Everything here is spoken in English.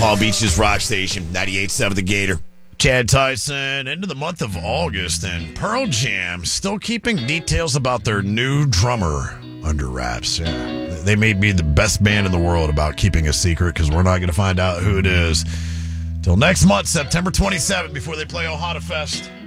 Palm Beach's Rock Station, 98.7 The Gator. Chad Tyson, into the month of August, and Pearl Jam still keeping details about their new drummer under wraps. Yeah. They may be the best band in the world about keeping a secret because we're not going to find out who it is till next month, September 27th, before they play Ohana Fest.